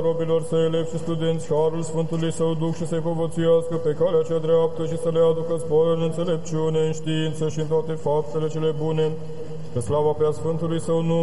robilor săi, elevi și studenți, harul Sfântului Său Duh și să-i povățuiască pe calea cea dreaptă și să le aducă spor în înțelepciune, în știință și în toate faptele cele bune, că slava pe a Sfântului Său nume,